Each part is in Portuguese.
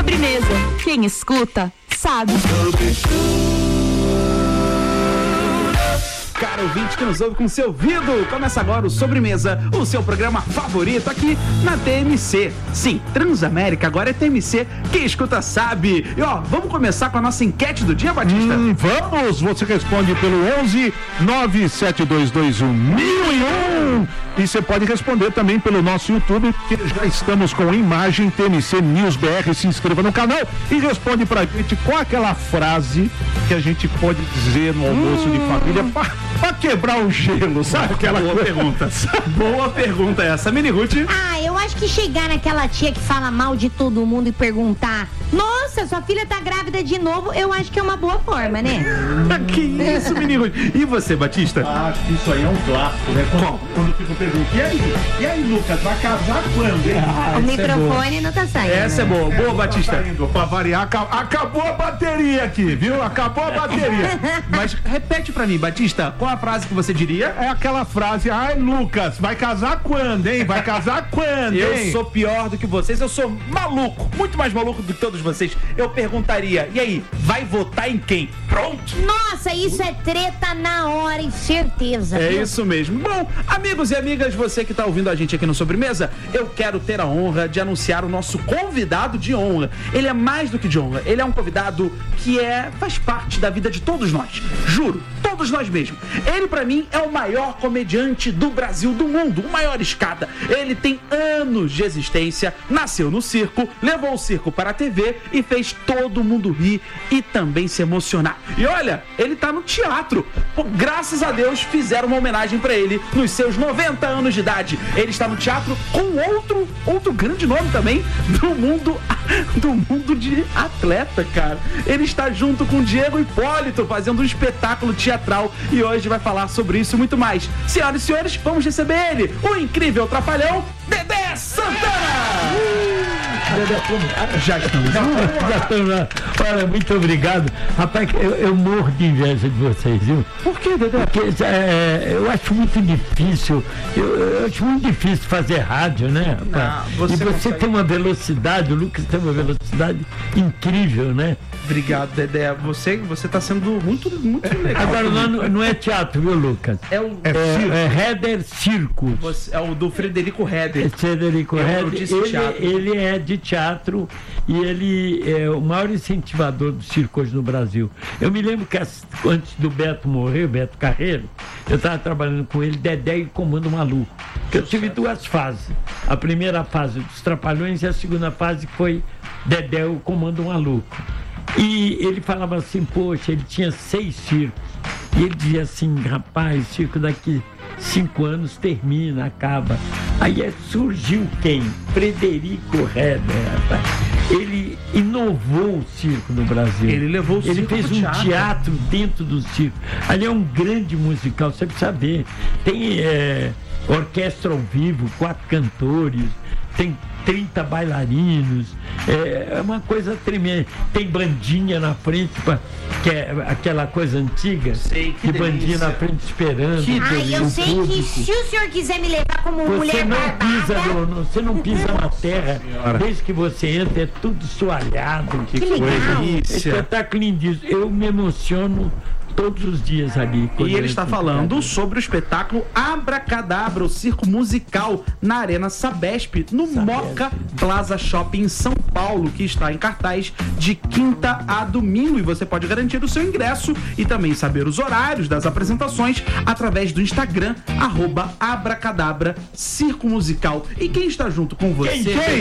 Sobremesa. Quem escuta, sabe. Caro ouvinte que nos ouve com seu ouvido, começa agora o Sobremesa, o seu programa favorito aqui na TMC. Sim, Transamérica agora é TMC, quem escuta sabe. E ó, vamos começar com a nossa enquete do dia, Batista? Vamos, você responde pelo 11 97221 1001 e você pode responder também pelo nosso YouTube, que já estamos com imagem TMC News BR. Se inscreva no canal e responde pra gente qual aquela frase que a gente pode dizer no almoço de família pra quebrar o gelo, sabe? Aquela boa pergunta. Boa pergunta essa, Mini Ruth. Eu acho que chegar naquela tia que fala mal de todo mundo e perguntar: nossa, sua filha tá grávida de novo, eu acho que é uma boa forma, né? Que isso, Mini Ruth. E você, Batista? Acho que isso aí é um clássico, né? Quando fica perguntando: e aí, Lucas, vai casar quando, hein? O microfone não tá saindo. Essa é boa. Boa, Batista. Pra variar, acabou a bateria aqui, viu? Acabou a bateria. Mas repete pra mim, Batista, qual a frase que você diria? É aquela frase: ai, Lucas, vai casar quando, hein? Vai casar quando, hein? Eu sou pior do que vocês, eu sou maluco, muito mais maluco do que todos vocês. Eu perguntaria: e aí, vai votar em quem? Pronto! Nossa, isso é treta na hora, e certeza. É viu? isso mesmo. Bom, amigos e amigas, você que tá ouvindo a gente aqui no Sobremesa, eu quero ter a honra de anunciar o nosso convidado de honra. Ele é mais do que de honra, ele é um convidado que faz parte da vida de todos nós. Juro, todos nós mesmos. Ele, pra mim, é o maior comediante do Brasil, do mundo, o maior escada. Ele tem anos de existência, nasceu no circo, levou o circo para a TV e fez todo mundo rir e também se emocionar. E olha, ele tá no teatro. Pô, graças a Deus fizeram uma homenagem pra ele nos seus 90 anos de idade. Ele está no teatro com outro grande nome também do mundo de atleta, cara. Ele está junto com Diego Hipólito fazendo um espetáculo teatral e hoje vai falar sobre isso e muito mais. Senhoras e senhores, vamos receber ele, o incrível trapalhão Dedé Santana! Já estamos lá. Olha, muito obrigado. Rapaz, eu morro de inveja de vocês, viu? Por que, Dedé? Porque eu acho muito difícil. Eu acho muito difícil fazer rádio, né, rapaz? Não, você tem uma velocidade, o Lucas tem uma velocidade incrível, né? Obrigado, Dedé. Você tá sendo muito legal. Agora não é teatro, viu, Lucas? É Herder Circus. É o do Frederico Herder. Frederico Herder, teatro. ele é de teatro e ele é o maior incentivador do circo hoje no Brasil. Eu me lembro que antes do Beto morrer, o Beto Carreiro, eu estava trabalhando com ele, Dedé e Comando Maluco. Eu tive duas fases. A primeira fase dos Trapalhões e a segunda fase foi Dedé e o Comando Maluco. E ele falava assim, poxa, ele tinha 6 circos. E ele dizia assim, rapaz, o circo daqui 5 anos termina, acaba. Aí surgiu quem? Frederico Herder, rapaz. Ele inovou o circo no Brasil. Ele levou o circo. Ele fez um teatro dentro do circo. Ali é um grande musical, você precisa saber. Tem orquestra ao vivo, 4 cantores, tem 30 bailarinos, é uma coisa tremenda. Tem bandinha na frente, que é aquela coisa antiga, de bandinha na frente esperando. Eu sei público. Que se o senhor quiser me levar como mulher barbada... Você não pisa na terra, desde que você entra, é tudo soalhado. Que legal. Espetáculo lindíssimo. Eu me emociono todos os dias ali. E ele está falando sobre o espetáculo Abracadabra, o circo musical na Arena Sabesp, no Moca Plaza Shopping em São Paulo, que está em cartaz de quinta a domingo. E você pode garantir o seu ingresso e também saber os horários das apresentações através do Instagram, @Abracadabra Circo Musical. E quem está junto com você?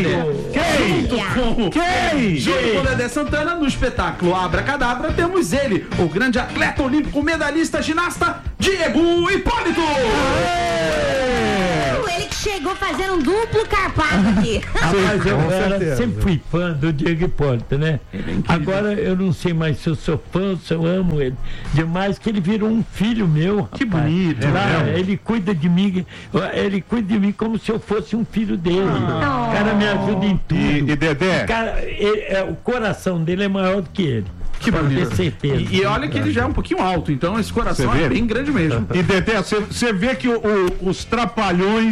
Junto com o Dedé Santana, no espetáculo Abracadabra, temos ele, o grande atleta olímpico, medalhista, ginasta, Diego Hipólito! Ele que chegou fazendo um duplo carpado aqui. Rapaz, eu sempre fui fã do Diego Hipólito, né? Agora eu não sei mais se eu sou fã, se eu amo ele demais, que ele virou um filho meu, rapaz. Que bonito. Ele cuida de mim, como se eu fosse um filho dele. O cara me ajuda em tudo. E Dedé? O coração dele é maior do que ele. Que bonito. Ter certeza. E olha que ele já é um pouquinho alto, então esse coração é bem grande mesmo. E Dedé, você vê que os Trapalhões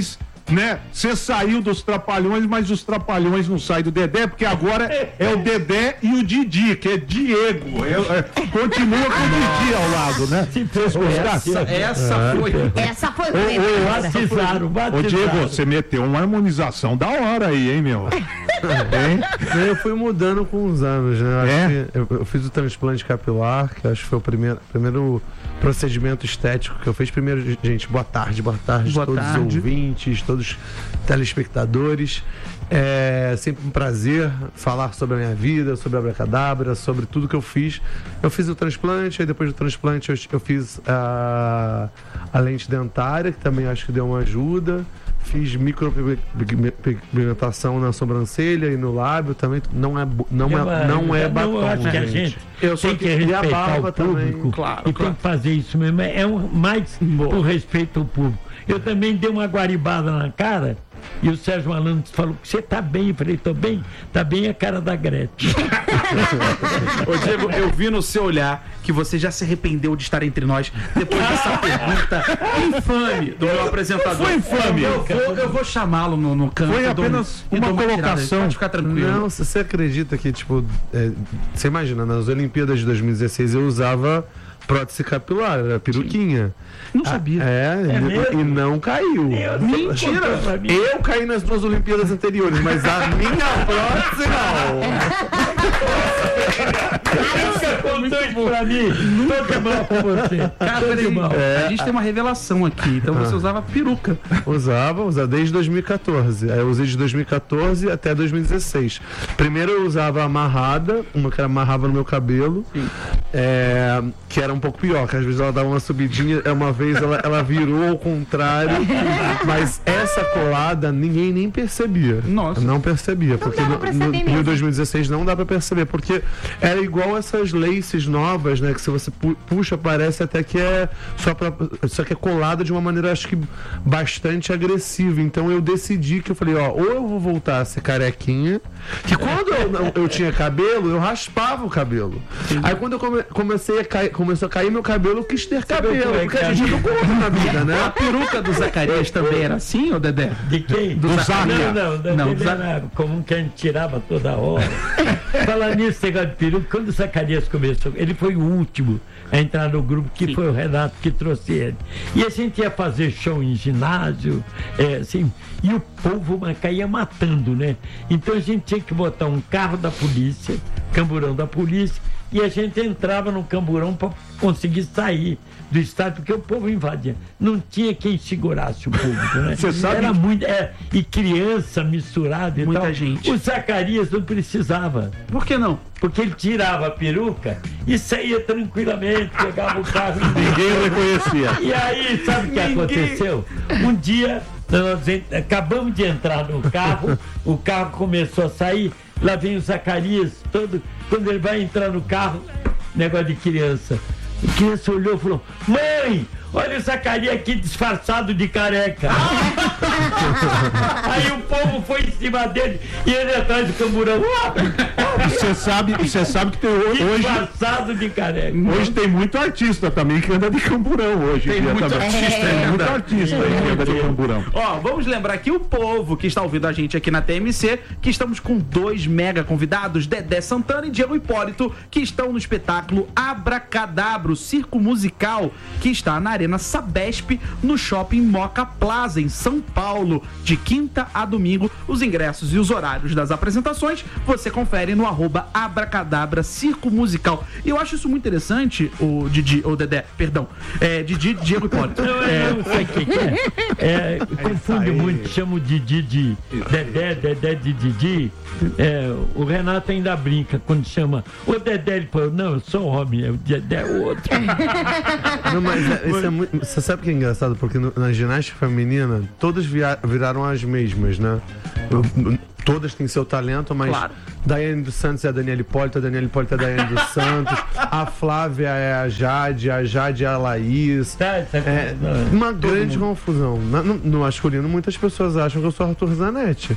né? Você saiu dos Trapalhões, mas os Trapalhões não saem do Dedé, porque agora é o Dedé e o Didi, que é Diego. Continua com o Didi ao lado, né? Vocês gostaram? Essa foi Batizaram. Ô, Diego, você meteu uma harmonização da hora aí, hein, meu? Eu fui mudando com os anos, né? Acho que eu fiz o transplante capilar, que acho que foi o primeiro procedimento estético que eu fiz. Primeiro, gente, boa tarde todos os ouvintes, todos os telespectadores. É sempre um prazer falar sobre a minha vida, sobre a Abracadabra, sobre tudo que eu fiz. Eu fiz o transplante, aí depois do transplante eu fiz a lente dentária, que também acho que deu uma ajuda. Fiz micropigmentação na sobrancelha e no lábio também. Não é batom, eu acho que a gente tem que respeitar o público, claro, tem que fazer isso mesmo. É mais por respeito ao público. Eu também dei uma guaribada na cara. E o Sérgio Malandro falou que você tá bem. Eu falei, tô bem. Tá bem a cara da Gretchen. Ô, Diego, eu vi no seu olhar que você já se arrependeu de estar entre nós depois dessa pergunta infame do meu apresentador. Foi infame. Eu vou chamá-lo no canto. Foi apenas uma colocação. Pode ficar tranquilo. Não, você acredita que, tipo, você imagina, nas Olimpíadas de 2016 eu usava prótese capilar, era peruquinha. Não sabia. E não caiu. Mentira! Eu caí nas duas Olimpíadas anteriores, mas a minha prótese não. Nunca contou isso pra mim. Tô mal com você. Cara, a gente tem uma revelação aqui. Então você usava peruca. Usava desde 2014. Aí eu usei de 2014 até 2016. Primeiro eu usava amarrada, uma que amarrava no meu cabelo, que era um pouco pior, que às vezes ela dava uma subidinha, uma vez ela virou ao contrário, mas essa colada ninguém nem percebia. Nossa. Não percebia, porque no 2016 não dá pra perceber, porque era igual essas laces novas, né, que se você puxa parece até que só que é colada de uma maneira, acho que bastante agressiva. Então eu decidi que eu falei, ou eu vou voltar a ser carequinha, que quando eu tinha cabelo, eu raspava o cabelo. Aí quando eu começou a cair meu cabelo, eu quis ter cabelo, porque a gente não conta na vida, né? A peruca do Zacarias também era assim, ô Dedé? De quem? Do Zacarias. Não, era comum que a gente tirava toda hora. Falar nisso, negócio de peruca, quando o Zacarias começou, ele foi o último a entrar no grupo, que foi o Renato que trouxe ele. E a gente ia fazer show em ginásio, assim, e o povo caía matando, né? Então a gente tinha que botar um carro da polícia, camburão da polícia, e a gente entrava no camburão para conseguir sair do estádio, porque o povo invadia. Não tinha quem segurasse o público, né? Você sabe? Era muito. E criança misturada e muita tal. gente. O Zacarias não precisava. Por que não? Porque ele tirava a peruca e saía tranquilamente, pegava o carro e Ninguém reconhecia. E aí, sabe o que aconteceu? Um dia, nós acabamos de entrar no carro, o carro começou a sair, lá vem o Zacarias, quando ele vai entrar no carro, negócio de criança. A criança olhou e falou, mãe, olha o Zacarias aqui disfarçado de careca. Aí o povo foi em cima dele e ele atrás do camburão. Você sabe que tem hoje... Disfarçado de careca. Hoje tem muito artista também que anda de camburão hoje. Tem muito artista Tem ainda. muito artista aí que anda de camburão. Ó, vamos lembrar que o povo que está ouvindo a gente aqui na TMC, que estamos com 2 mega convidados, Dedé Santana e Diego Hipólito, que estão no espetáculo Abracadabra, o circo musical, que está na Arena Sabesp, no Shopping Moca Plaza, em São Paulo, de quinta a domingo. Os ingressos e os horários das apresentações você confere no @Abracadabra Circo Musical. E eu acho isso muito interessante, o Dedé, perdão, Didi Diego Hipólito. Eu sei o que é. Confunde muito, chamo Didi de Dedé de Didi. O Renato ainda brinca quando chama o Dedé, ele fala, não, eu sou homem, o Dedé é o outro. Não, mas isso é muito. Você sabe o que é engraçado? Porque na ginástica feminina, todas viraram as mesmas, né? Todas têm seu talento, mas claro. Daiane dos Santos é a Daniela Hipólito é a Daiane dos Santos, a Flávia é a Jade é a Laís. Uma grande confusão. No masculino, muitas pessoas acham que eu sou Arthur Zanetti.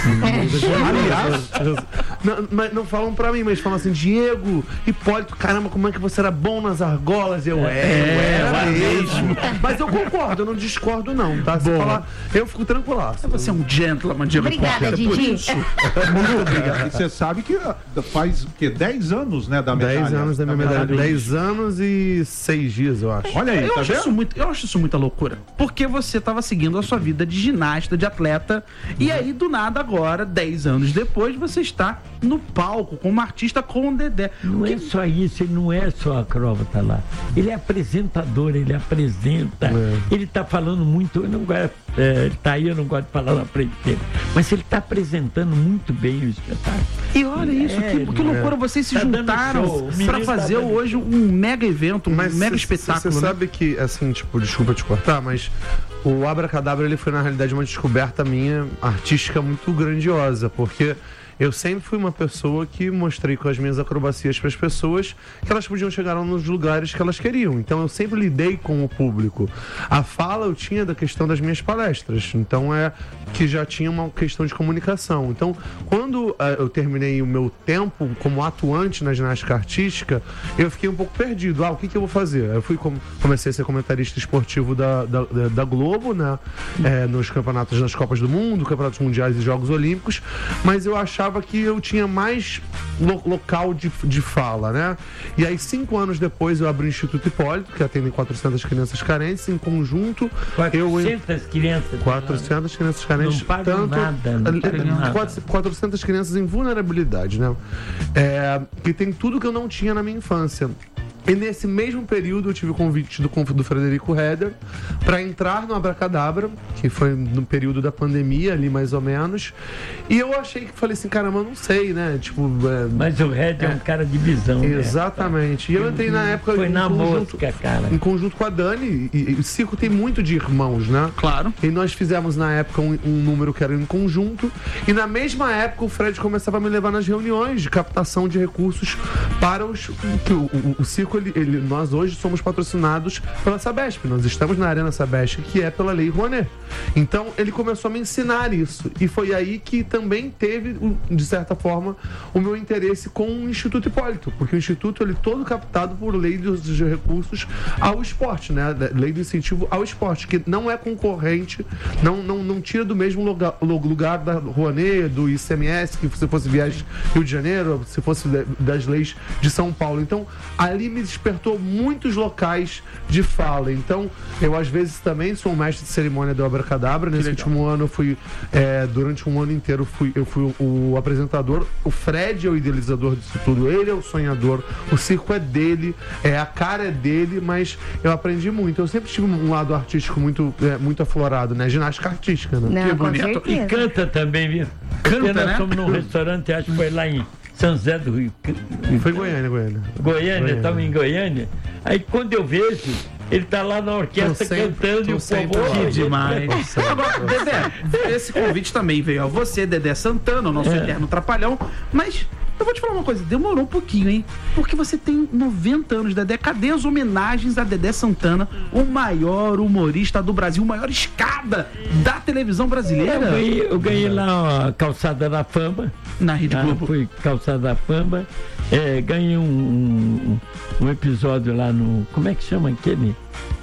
Aliás, mas não falam pra mim, mas falam assim, Diego, Hipólito, caramba, como é que você era bom nas argolas? Eu era mesmo. Mas eu concordo, eu não discordo não, tá? Se falar, eu fico tranquilaço. Você é um gentleman, Diego. Obrigada, Didi. Muito obrigado. E você sabe que faz 10 anos, né, da medalha? 10 anos da minha medalha. 10 anos e 6 dias, eu acho. Olha aí, Eu tá acho, vendo? eu acho isso muita loucura. Porque você estava seguindo a sua vida de ginasta, de atleta, e aí, do nada, agora, 10 anos depois, você está no palco como artista com o Dedé. Não é só isso, ele não é só acróbata lá. Ele é apresentador, ele apresenta. Ele está falando muito, eu não gosto, ele tá aí, eu não gosto de falar na frente dele. Mas ele está apresentando muito bem o espetáculo. E olha isso, que loucura, vocês se Tá dando juntaram show, o para menino fazer tá dando hoje um mega evento, um mega espetáculo. Você né? sabe que, assim, tipo, desculpa te cortar, mas o Abracadabra, ele foi, na realidade, uma descoberta minha artística muito grandiosa, porque eu sempre fui uma pessoa que mostrei com as minhas acrobacias para as pessoas que elas podiam chegar nos lugares que elas queriam. Então eu sempre lidei com o público. A fala eu tinha da questão das minhas palestras. Então que já tinha uma questão de comunicação. Então, quando eu terminei o meu tempo como atuante na ginástica artística, eu fiquei um pouco perdido. O que eu vou fazer? Eu comecei a ser comentarista esportivo da Globo, né? Nos campeonatos, nas Copas do Mundo, campeonatos mundiais e Jogos Olímpicos, mas eu achava que eu tinha mais local de fala, né? E aí, 5 anos depois, eu abri o Instituto Hipólito, que atende 400 crianças carentes, em conjunto... 400 crianças. 400 crianças carentes. Não pagam nada, não pagam nada. 400 crianças em vulnerabilidade, né? Que tem tudo que eu não tinha na minha infância. E nesse mesmo período eu tive o convite do Frederico Heder para entrar no Abracadabra, que foi no período da pandemia ali mais ou menos. E eu falei assim, caramba, eu não sei, né? Tipo, mas o Heder é um cara de visão. Exatamente. Né? E eu entrei na época foi na mosca, cara. Em conjunto com a Dani. E o circo tem muito de irmãos, né? Claro. E nós fizemos na época um número que era em conjunto. E na mesma época o Fred começava a me levar nas reuniões de captação de recursos para o circo. Nós hoje somos patrocinados pela Sabesp, nós estamos na Arena Sabesp, que é pela Lei Rouanet. Então ele começou a me ensinar isso, e foi aí que também teve, de certa forma, o meu interesse com o Instituto Hipólito, porque o Instituto ele é todo captado por lei dos recursos ao esporte, né? Lei do incentivo ao esporte, que não é concorrente, não tira do mesmo lugar da Rouanet, do ICMS, que se fosse Viagem Rio de Janeiro, se fosse das leis de São Paulo. Então ali me despertou muitos locais de fala. Então, eu às vezes também sou um mestre de cerimônia do Abracadabra. Nesse último ano eu fui, durante um ano inteiro, eu fui o apresentador. O Fred é o idealizador disso tudo. Ele é o sonhador. O circo é dele, a cara é dele, mas eu aprendi muito. Eu sempre tive um lado artístico muito aflorado, né? Ginástica artística, né? Não, Que com bonito. certeza. E canta também, viu? Canta, nós né? fomos num restaurante, acho que foi lá em São José do Rio. Foi Goiânia. Goiânia, estava em Goiânia. Aí quando eu vejo, ele tá lá na orquestra cantando e o povo... Que demais. Agora, Dedé, esse convite também veio a você, Dedé Santana, o nosso eterno trapalhão, mas eu vou te falar uma coisa, demorou um pouquinho, hein? Porque você tem 90 anos, Dedé. Cadê as homenagens a Dedé Santana, o maior humorista do Brasil, o maior escada da televisão brasileira? Eu ganhei lá a Calçada da Fama. Na Rede Globo. Fui Calçada da Fama. Ganhei um episódio lá no... Como é que chama aquele?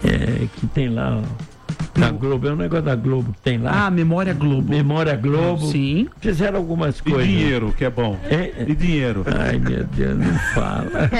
Que tem lá... Na Globo, é um negócio da Globo que tem lá. Memória Globo. Memória Globo. Sim. Fizeram algumas coisas. E dinheiro, que é bom. E dinheiro. Ai, meu Deus, não fala.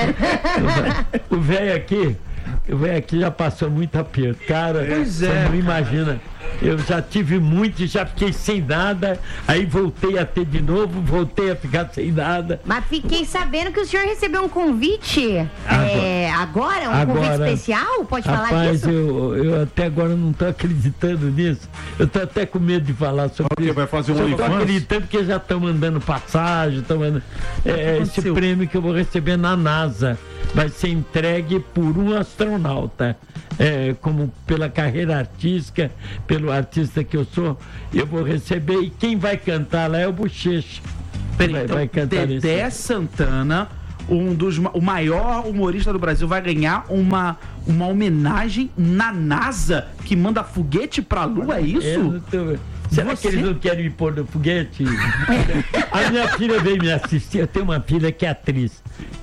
O velho aqui já passou muito aperto. Cara, Pois você é, não imagina. Eu já tive muito, já fiquei sem nada, aí voltei a ter de novo, voltei a ficar sem nada. Mas fiquei sabendo que o senhor recebeu um convite agora, convite especial? Pode falar disso? Eu até agora não estou acreditando nisso. Eu estou até com medo de falar sobre Porque isso. vai fazer um Eu estou OnlyFans? acreditando porque já estão mandando passagem, estão mandando... esse aconteceu? prêmio que eu vou receber na NASA vai ser entregue por um astronauta. Como pela carreira artística, pelo artista que eu sou, eu vou receber, e quem vai cantar lá é o Bochecha. Peraí, então, vai cantar Dedé Santana, o maior humorista do Brasil, vai ganhar uma uma homenagem na NASA que manda foguete pra Lua, é isso? Será que eles não querem me pôr no foguete? A minha filha veio me assistir. Eu tenho uma filha que é atriz.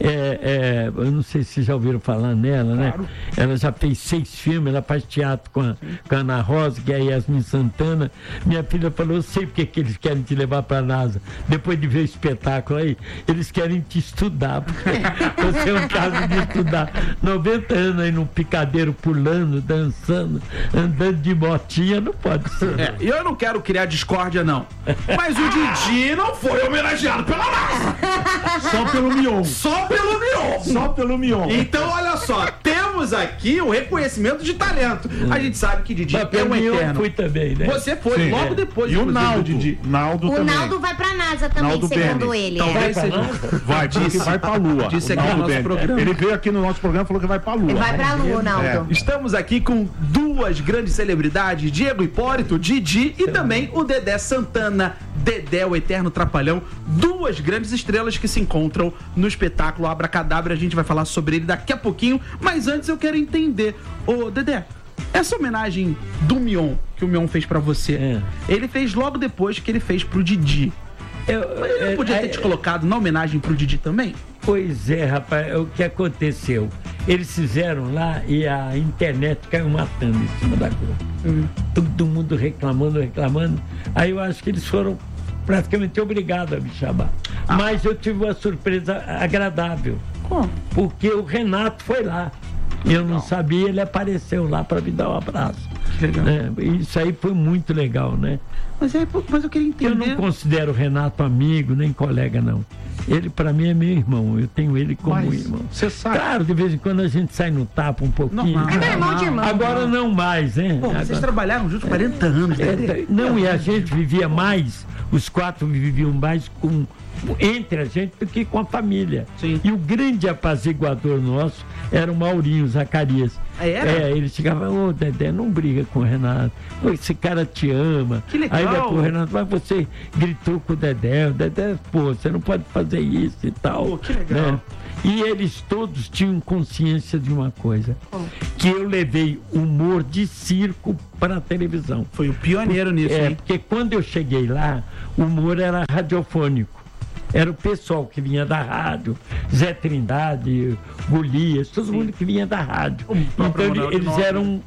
Eu não sei se já ouviram falar nela, né? Claro. Ela já fez 6 filmes, ela faz teatro com a Ana Rosa, que é a Yasmin Santana. Minha filha falou, eu sei porque que eles querem te levar para a NASA. Depois de ver o espetáculo aí, eles querem te estudar. Porque você é um caso de estudar. 90 anos aí no picadeiro, pulando, dançando, andando de motinha, não pode ser. E eu não quero criar discórdia, não. Mas o Didi não foi homenageado pela NASA. Só pelo Mion. Só pelo Mion. Só pelo Mion. Então, olha só, temos aqui o reconhecimento de talento. A gente sabe que Didi é um Eu eterno. fui também, né? Você foi Sim. logo depois. E o inclusive, Naldo, Didi. Naldo O também. Naldo vai pra NASA também, Naldo segundo Bene. ele. Talvez seja. Vai, porque vai pra Lua. Disse O aqui no Naldo nosso Bene. programa. Ele veio aqui no nosso programa e falou que vai pra Lua. Vai pra Lua, Naldo. Estamos aqui com 2 grandes celebridades, Diego Hipólito, Didi e também o Dedé Santana. Dedé, o eterno trapalhão. 2 grandes estrelas que se encontram no espetáculo Abracadabra. A gente vai falar sobre ele daqui a pouquinho, mas antes eu quero entender. Ô, Dedé, essa homenagem do que o Mion fez pra você, ele fez logo depois que ele fez pro Didi. Ele não podia ter te colocado na homenagem pro Didi também? Pois é, rapaz, o que aconteceu? Eles fizeram lá e a internet caiu matando em cima da coisa. Todo mundo reclamando. Aí eu acho que eles foram praticamente obrigados a me chamar. Mas eu tive uma surpresa agradável. Como? Porque o Renato foi lá. Eu não sabia, ele apareceu lá para me dar um abraço. Que legal. Isso aí foi muito legal, né? Mas eu queria entender. Eu não considero o Renato amigo, nem colega, não. Ele, para mim, é meu irmão. Eu tenho ele como irmão. Você sabe. Claro, de vez em quando a gente sai no tapa um pouquinho. Normal. É meu irmão de irmão. Agora não mais, né? Pô, vocês Agora- trabalharam juntos 40 anos, né? Não, e a gente vivia mais, os 4 viviam mais entre a gente do que com a família. Sim. E o grande apaziguador nosso era o Maurinho Zacarias. Era? Ele chegava, ô Dedé, não briga com o Renato. Ô, esse cara te ama. Que legal. Aí depois o Renato, mas você gritou com o Dedé, pô, você não pode fazer isso e tal. Pô, que legal. Né? E eles todos tinham consciência de uma coisa, que eu levei humor de circo para a televisão. Foi o pioneiro nisso, hein? Porque quando eu cheguei lá, o humor era radiofônico. Era o pessoal que vinha da rádio, Zé Trindade, Golias, todo mundo que vinha da rádio. Então eles eram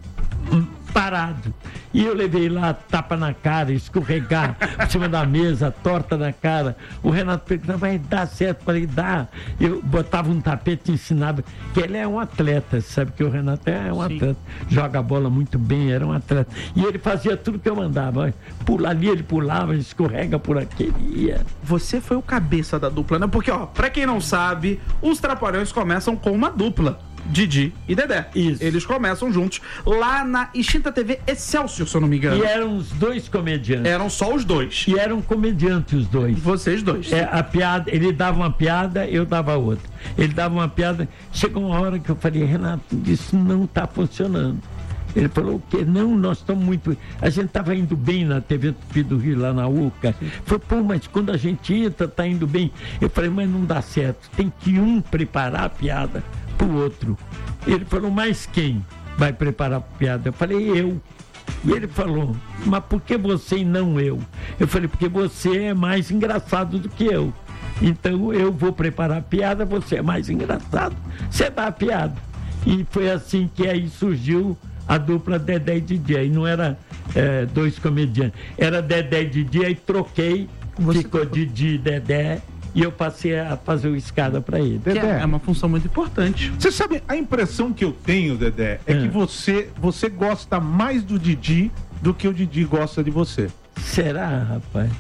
parados. E eu levei lá tapa na cara, escorregar por cima da mesa, torta na cara. O Renato perguntava, vai dar certo? Falei, dá. Eu botava um tapete e ensinava, que ele é um atleta, sabe que o Renato é um atleta, joga a bola muito bem, era um atleta. E ele fazia tudo que eu mandava. Pula ali, ele pulava, escorrega por aqui, ele ia. Você foi o cabeça da dupla, né? Porque, ó, pra quem não sabe, os Trapalhões começam com uma dupla. Didi e Dedé. Isso. Eles começam juntos lá na extinta TV Excelsior, se eu não me engano. E eram os 2 comediantes. Eram só os 2. E eram comediantes os 2. Vocês 2. A piada, ele dava uma piada, eu dava outra. Ele dava uma piada, chegou uma hora que eu falei, Renato, isso não está funcionando. Ele falou o quê? Não, nós estamos muito... A gente estava indo bem na TV Tupi do Rio, lá na UCA. Falei, pô, mas quando a gente entra, está indo bem. Eu falei, mas não dá certo. Tem que um preparar a piada pro outro. Ele falou, mas quem vai preparar a piada? Eu falei, eu. E ele falou, mas por que você e não eu? Eu falei, porque você é mais engraçado do que eu. Então eu vou preparar a piada, você é mais engraçado, você dá a piada. E foi assim que aí surgiu a dupla Dedé e Didi. Aí não era 2 comediantes, era Dedé e Didi, aí troquei, ficou Didi e Dedé. E eu passei a fazer o escada para ele. Que é uma função muito importante. Você sabe, a impressão que eu tenho, Dedé, é que você gosta mais do Didi do que o Didi gosta de você. Será, rapaz?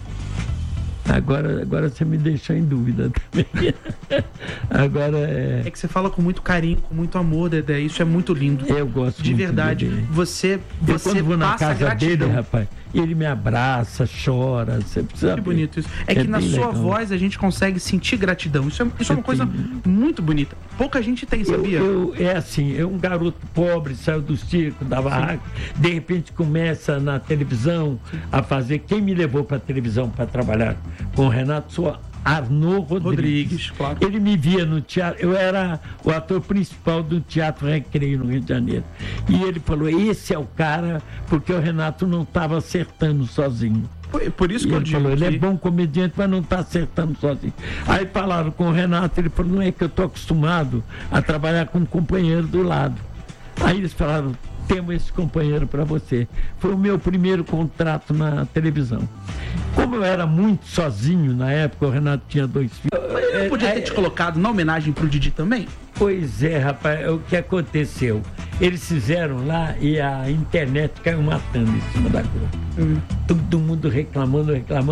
Agora você me deixou em dúvida também. Agora É que você fala com muito carinho, com muito amor, Dedé. Isso é muito lindo. eu gosto De muito verdade. dele. Você Eu quando vou na passa casa gratidão. dele, rapaz, ele me abraça, chora. Você precisa Que ver. bonito isso. É que na bem sua legal. voz a gente consegue sentir gratidão. Isso é uma coisa muito bonita. Pouca gente tem, sabia? É assim, é um garoto pobre, saiu do circo, da barraca, de repente começa na televisão a fazer. Quem me levou para a televisão para trabalhar com o Renato, sou Arnaud Rodrigues. Claro. Ele me via no teatro, eu era o ator principal do Teatro Recreio no Rio de Janeiro. E ele falou, esse é o cara, porque o Renato não estava acertando sozinho. Por isso que eu ele digo falou, ele que... é bom comediante, mas não está acertando sozinho. Aí falaram com o Renato, ele falou, não é que eu estou acostumado a trabalhar com um companheiro do lado. Aí eles falaram, temos esse companheiro para você. Foi o meu primeiro contrato na televisão. Como eu era muito sozinho na época, o Renato tinha 2 filhos. Mas ele não podia ter te colocado na homenagem pro Didi também? Pois é, rapaz, o que aconteceu? Eles fizeram lá e a internet caiu matando em cima da Globo. Todo mundo reclamando.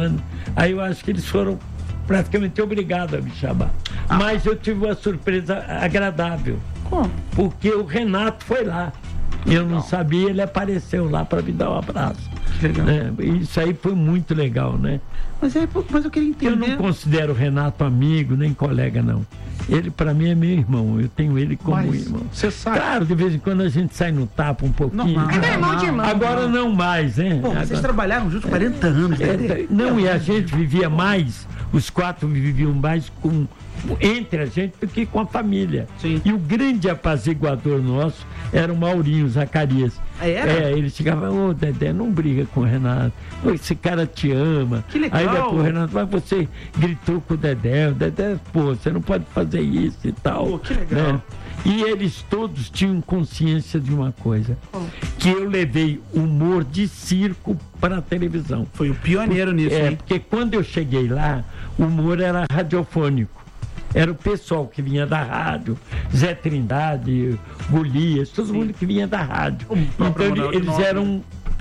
Aí eu acho que eles foram praticamente obrigados a me chamar. Mas eu tive uma surpresa agradável. Como? Porque o Renato foi lá. Eu não sabia, ele apareceu lá para me dar um abraço. Legal. Isso aí foi muito legal, né? Mas eu queria entender... Eu não considero o Renato amigo, nem colega, não. Ele, para mim, é meu irmão. Eu tenho ele como irmão. Você sabe. Claro, de vez em quando a gente sai no tapa um pouquinho. Normal. É meu irmão de irmão. Agora não mais, né? Pô, vocês trabalharam juntos 40 anos, né? Não, e a gente vivia mais, os 4 viviam mais entre a gente do que com a família. Sim. E o grande apaziguador nosso era o Maurinho Zacarias. Ele chegava, ô Dedé, não briga com o Renato. Ô, esse cara te ama. Que legal. Aí depois o Renato, mas você gritou com o Dedé, pô, você não pode fazer isso e tal. Pô, que legal. Né? E eles todos tinham consciência de uma coisa, que eu levei humor de circo para a televisão. Foi o pioneiro nisso, hein? Porque quando eu cheguei lá, o humor era radiofônico. Era o pessoal que vinha da rádio, Zé Trindade, Golias, todo mundo que vinha da rádio. Então eles eram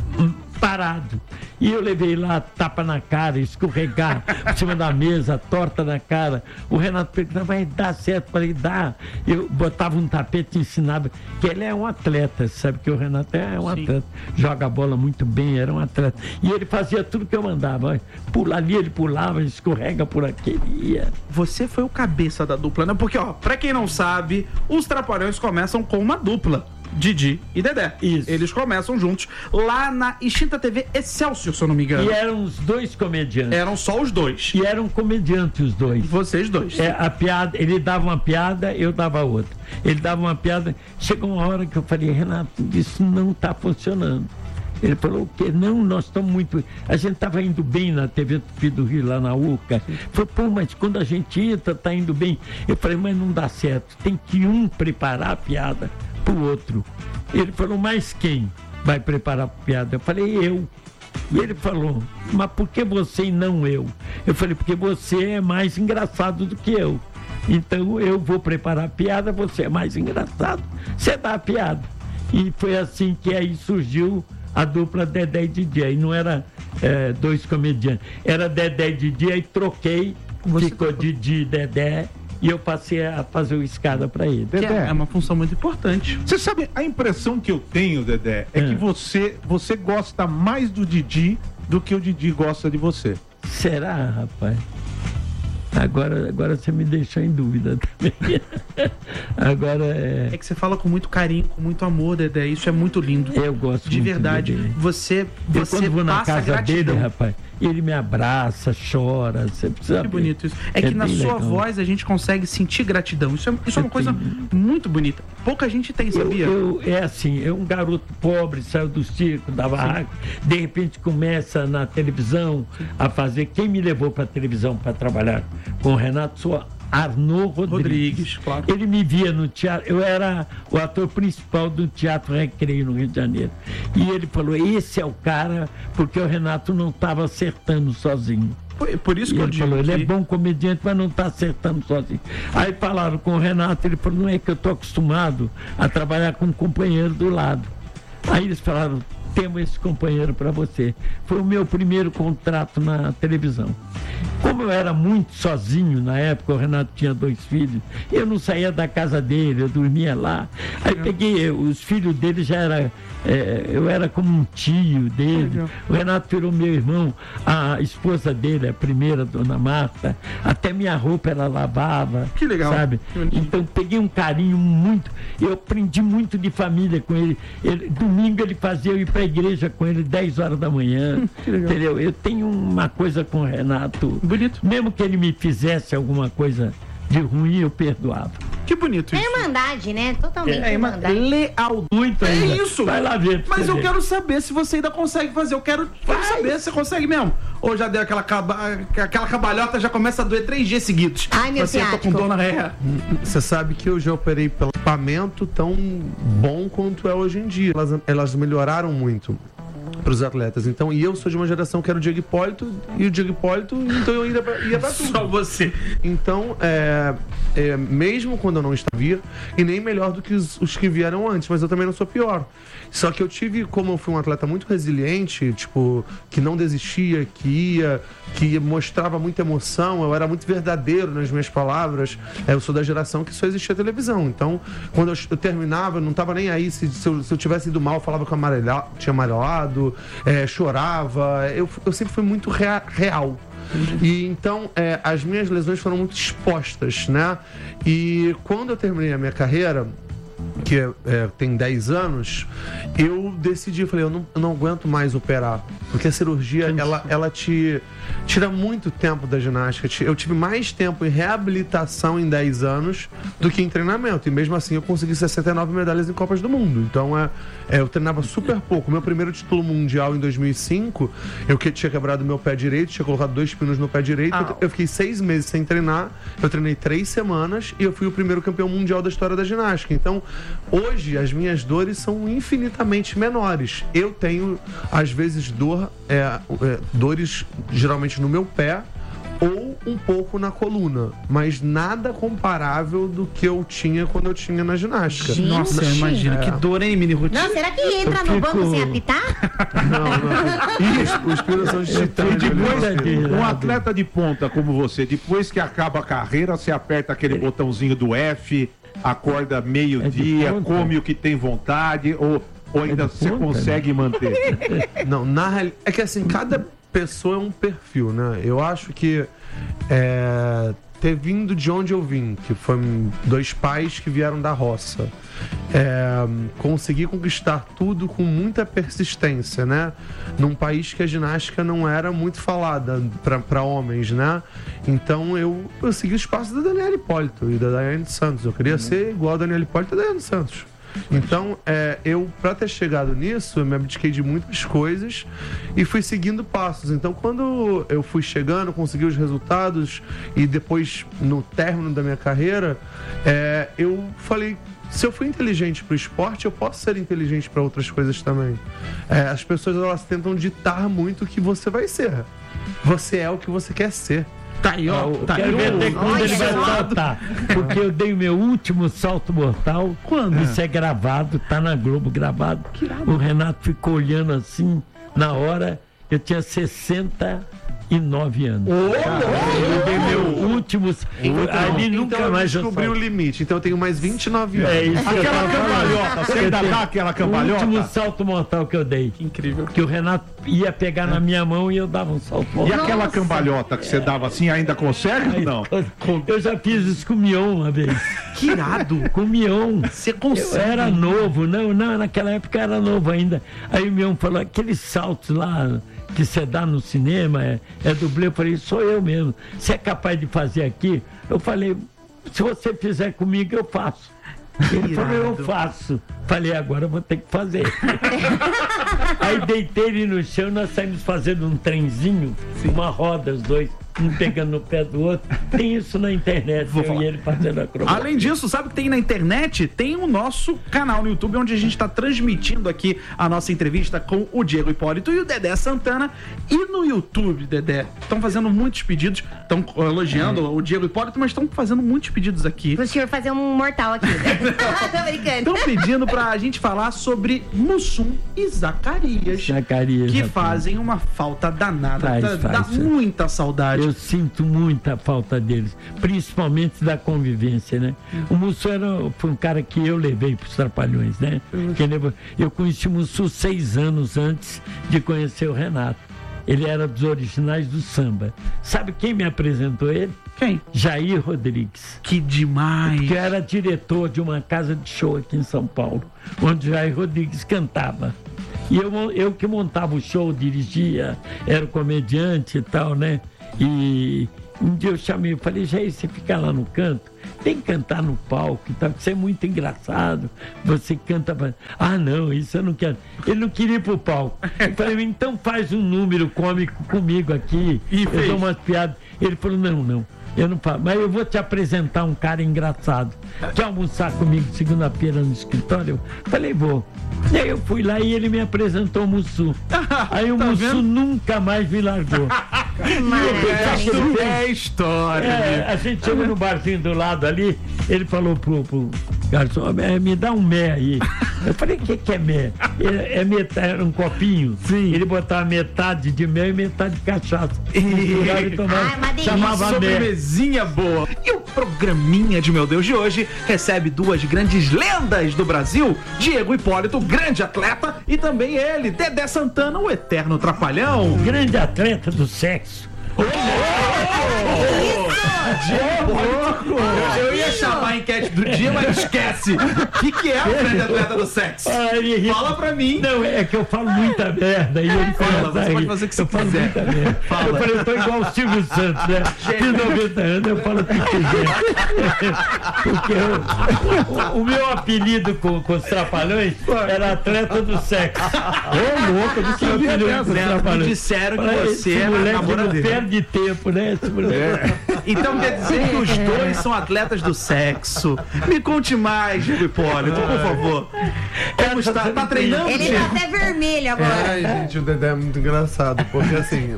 parados. E eu levei lá tapa na cara, escorregar por cima da mesa, torta na cara. O Renato perguntava, vai dar certo? Falei, dá. Eu botava um tapete e ensinava, que ele é um atleta, sabe que o Renato é um atleta, joga a bola muito bem, era um atleta. E ele fazia tudo que eu mandava. Pula ali, ele pulava, escorrega por aqui, ia. Você foi o cabeça da dupla, né? Porque, ó, pra quem não sabe, os Trapalhões começam com uma dupla. Didi e Dedé. Isso. Eles começam juntos lá na extinta TV Excelsior, se eu não me engano. E eram os 2 comediantes. Eram só os 2. E eram comediantes os 2. Vocês 2. A piada, ele dava uma piada, eu dava outra. Ele dava uma piada. Chegou uma hora que eu falei, Renato, isso não está funcionando. Ele falou, o quê? Não, nós estamos muito... A gente estava indo bem na TV Tupi do Rio, lá na UCA. Falei, pô, mas quando a gente entra, está indo bem. Eu falei, mas não dá certo. Tem que um preparar a piada pro outro. Ele falou, mas quem vai preparar a piada? Eu falei, eu. E ele falou, mas por que você e não eu? Eu falei, porque você é mais engraçado do que eu. Então eu vou preparar a piada, você é mais engraçado, você dá a piada. E foi assim que aí surgiu a dupla Dedé e Didi. Aí não era 2 comediantes, era Dedé e Didi, aí troquei, ficou Didi e Dedé. E eu passei a fazer o escada para ele. Dedé, é uma função muito importante. Você sabe, a impressão que eu tenho, Dedé, é que você gosta mais do Didi do que o Didi gosta de você. Será, rapaz? Agora você me deixou em dúvida também. Agora é que você fala com muito carinho, com muito amor, Dedé. Isso é muito lindo. Eu gosto de muito verdade. Dele. Você quando vou na casa gratidão dele, rapaz, ele me abraça, chora. Você precisa que ver. bonito isso. É que na sua legal. voz a gente consegue sentir gratidão. Isso é uma coisa muito bonita. Pouca gente tem, sabia? É assim, é um garoto pobre, saiu do circo, da barraca, de repente começa na televisão a fazer. Quem me levou para a televisão para trabalhar com o Renato sou Arnaud Rodrigues. Claro. Ele me via no teatro, eu era o ator principal do Teatro Recreio no Rio de Janeiro. E ele falou, esse é o cara, porque o Renato não estava acertando sozinho. Por isso que ele falou, ele é bom comediante, mas não está acertando sozinho. Aí falaram com o Renato, ele falou, não é que eu estou acostumado a trabalhar com um companheiro do lado. Aí eles falaram, temos esse companheiro para você. Foi o meu primeiro contrato na televisão. Como eu era muito sozinho na época, o Renato tinha 2 filhos, eu não saía da casa dele, eu dormia lá. Aí peguei, os filhos dele já era, eu era como um tio dele. O Renato virou meu irmão, a esposa dele, a primeira, Dona Marta, até minha roupa ela lavava. Que legal. Sabe? Então peguei um carinho muito, eu aprendi muito de família com ele. Domingo ele fazia eu ir para a igreja com ele 10 horas da manhã. Entendeu? Eu tenho uma coisa com o Renato bonito. Mesmo que ele me fizesse alguma coisa de ruim, eu perdoava. Que bonito É isso. irmandade, né? Totalmente irmandade. Lealdade. Muito É ainda. isso. Vai lá ver. pra Mas você eu ver. quero saber se você ainda consegue fazer. Eu quero saber se você consegue mesmo. Ou já deu aquela cabalhota, já começa a doer 3 dias seguidos. Ai, meu Você tá com ciático. dor na ré. Você sabe que eu já operei pelo equipamento tão bom quanto é hoje em dia. Elas melhoraram muito para os atletas. Então, e eu sou de uma geração que era o Diego Hipólito, e o Diego Hipólito, então eu ia pra tudo. Só você. Então, mesmo quando eu não estava, e nem melhor do que os que vieram antes, mas eu também não sou pior. Só que eu tive, como eu fui um atleta muito resiliente, tipo, que não desistia, que mostrava muita emoção, eu era muito verdadeiro nas minhas palavras. Eu sou da geração que só existia televisão. Então, quando eu terminava, eu não estava nem aí. Se eu tivesse ido mal, eu falava que eu tinha amarelado, chorava. Eu sempre fui muito real. E então as minhas lesões foram muito expostas, né? E quando eu terminei a minha carreira, que tem 10 anos, eu decidi, eu falei, eu não aguento mais operar, porque a cirurgia, ela te tira muito tempo da ginástica. Eu tive mais tempo em reabilitação em 10 anos do que em treinamento, e mesmo assim eu consegui 69 medalhas em Copas do Mundo. Então eu treinava super pouco. Meu primeiro título mundial em 2005, eu tinha quebrado meu pé direito, tinha colocado 2 pinos no pé direito, eu fiquei 6 meses sem treinar, eu treinei 3 semanas e eu fui o primeiro campeão mundial da história da ginástica. Então, hoje, as minhas dores são infinitamente menores. Eu tenho, às vezes, dores geralmente no meu pé ou um pouco na coluna, mas nada comparável do que eu tinha quando eu tinha na ginástica. Gente. Nossa, imagina. Que dor, hein, Mini Ruth? Não, será que entra no banco sem apitar? Não. Os pinos são de titânio. E depois, né? um atleta de ponta como você, depois que acaba a carreira, você aperta aquele botãozinho do F, acorda meio-dia, come o que tem vontade, ou ainda você consegue manter? Não, na realidade, é que assim, cada pessoa é um perfil, né? Eu acho que ter vindo de onde eu vim, que foi 2 pais que vieram da roça, conseguir conquistar tudo com muita persistência, né? Num país que a ginástica não era muito falada para homens, né? Então eu segui os passos da Daniela Hipólito e da Daiane Santos. Eu queria ser igual a Daniela Hipólito e a Daiane Santos. Então, para ter chegado nisso, eu me abdiquei de muitas coisas e fui seguindo passos. Então, quando eu fui chegando, consegui os resultados e depois, no término da minha carreira, eu falei, se eu fui inteligente para o esporte, eu posso ser inteligente para outras coisas também. As pessoas, elas tentam ditar muito o que você vai ser. Você é o que você quer ser. Tá aí, ó. Tá Quero ver até aí. quando ele vai saltar. Porque eu dei o meu último salto mortal. Quando? Isso é gravado, tá na Globo gravado. O Renato ficou olhando assim, na hora, eu tinha 69 anos. Eu dei meu último. Ali nunca Então eu mais descobri o limite. Então eu tenho mais 29 anos. É isso que eu Aquela tava falando. cambalhota, você ainda dá aquela O último cambalhota? salto mortal que eu dei. Que incrível. Que o Renato ia pegar na minha mão e eu dava um salto E mortal. aquela cambalhota que você dava assim, ainda consegue ou não? Eu já fiz isso com o Mion uma vez. Que irado. Com o Mion. Você Eu consegue. era novo, não, naquela época eu era novo ainda. Aí o Mion falou, aqueles saltos lá que você dá no cinema, é dublê. Eu falei, sou eu mesmo. Você é capaz de fazer aqui? Eu falei, se você fizer comigo, eu faço. Ele falou, eu faço. Falei, agora eu vou ter que fazer. Aí deitei ele no chão, nós saímos fazendo um trenzinho, uma roda, os dois, um pegando no pé do outro. Tem isso na internet, eu e ele fazendo acrobacia. Além disso, sabe o que tem na internet? Tem o nosso canal no YouTube, onde a gente está transmitindo aqui a nossa entrevista com o Diego Hipólito e o Dedé Santana. E no YouTube, Dedé, estão fazendo muitos pedidos, estão elogiando o Diego Hipólito, mas estão fazendo muitos pedidos aqui. Pro senhor fazer um mortal aqui. Tô brincando. Estão pedindo pra gente falar sobre Mussum e Zacarias. Zacarias, que rapaz. fazem uma falta danada. Faz. Dá muita saudade. Eu sinto muita falta deles, principalmente da convivência, né? O Mussu foi um cara que eu levei para os Trapalhões, né? Eu conheci o Mussu 6 anos antes de conhecer o Renato. Ele era dos originais do samba. Sabe quem me apresentou ele? Quem? Jair Rodrigues. Que demais. Que era diretor de uma casa de show aqui em São Paulo, onde Jair Rodrigues cantava. E eu que montava o show, dirigia, era o comediante e tal, né? E um dia eu chamei, eu falei, Jair, você fica lá no canto, tem que cantar no palco, tá? Você é muito engraçado, você canta... Ah, não, isso eu não quero. Ele não queria ir pro palco. Eu falei, então faz um número cômico comigo aqui, eu dou umas piadas. Ele falou, não, eu não falo, mas eu vou te apresentar um cara engraçado. Quer almoçar comigo segunda-feira no escritório? Eu falei, vou. E aí eu fui lá e ele me apresentou o Mussu. Aí o Mussu nunca mais me largou. É história. A gente chegou no barzinho do lado ali, ele falou pro garçom, me dá um mé aí. Eu falei, o que é mé? É metade, era um copinho. Sim. Ele botava metade de mel e metade de cachaça. E tomava, chamava sobremesinha boa. E o programinha de Meu Deus de hoje recebe duas grandes lendas do Brasil, Diego Hipólito, grande atleta, e também ele, Dedé Santana, o eterno trapalhão. Grande atleta do sexo. Eu ia chamar a enquete do dia, mas esquece. O que é o grande atleta do sexo? Fala pra mim. Não, é que eu falo muita merda. E ele fala, você pode fazer o que você quiser. Fala. Eu falei, eu tô igual o Silvio Santos, né? De 90 anos eu falo o que quiser. Porque o meu apelido com os Trapalhões era atleta do sexo. Ô, louco, eu não sabia dessa. Me disseram que você era namoradeiro. Não perde tempo, né? Esse moleque. Então quer dizer que os dois são atletas do sexo. Me conte mais, Diego Hipólito, por favor. Como está? Tá treinando? Ele tá até vermelho agora. Ai, gente, o Dedé é muito engraçado, porque assim,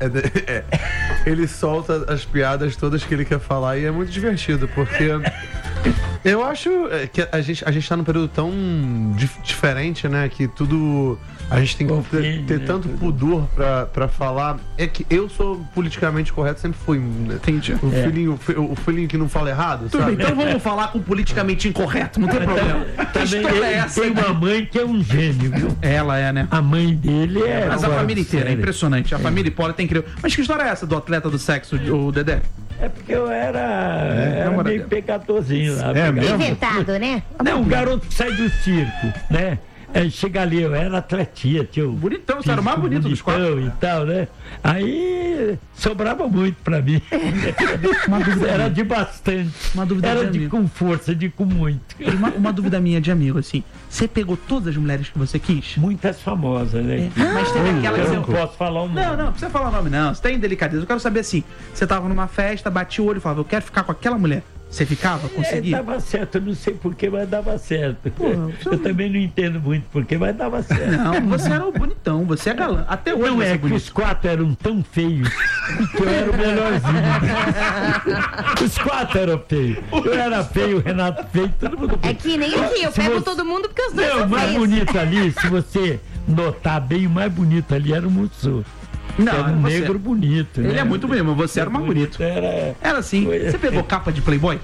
ele solta as piadas todas que ele quer falar e é muito divertido, porque eu acho que a gente tá num período tão diferente, né, que tudo... A gente tem que ter tanto pudor pra falar. É que eu sou politicamente correto, sempre fui. Né? Entendi. O filhinho que não fala errado, tudo sabe? bem, então vamos falar com politicamente incorreto, não tem problema. Também tem uma mãe que é um gênio, viu? Ela é, né? A mãe dele é... Mas a família inteira, é impressionante. A família Hipólito é incrível. Mas que história é essa do atleta do sexo, o Dedé? É porque eu era meio pecadorzinho lá. Inventado, né? Não, o garoto que sai do circo, né? Chega ali, eu era atletia, tio. Bonitão, você era o mais bonito dos quatro. E tal, né? Aí sobrava muito pra mim. Era de bastante. Uma dúvida era de amigo. Com força, com muito. Uma dúvida minha de amigo, assim. Você pegou todas as mulheres que você quis? Muitas famosas, né? Mas teve aquela que eu não posso falar o nome. Não precisa falar o nome, não. Você tem delicadeza. Eu quero saber assim, você tava numa festa, batia o olho e falava, eu quero ficar com aquela mulher. Você ficava? Conseguia? Dava certo, eu não sei porquê, mas dava certo. Eu também não entendo muito porquê, mas dava certo. Não, você era o bonitão, você é galã. Até hoje não é que os quatro eram tão feios que eu era o melhorzinho. Os quatro eram feios. Eu era feio, o Renato feio, todo mundo feio. É que nem aqui, eu pego todo mundo porque os dois são feios. O mais bonito ali, se você notar bem, o mais bonito ali era o Mussu. Não, era um negro bonito. Ele né? é muito bonito, mas você era o mais bonito. Era assim. Você pegou capa de Playboy?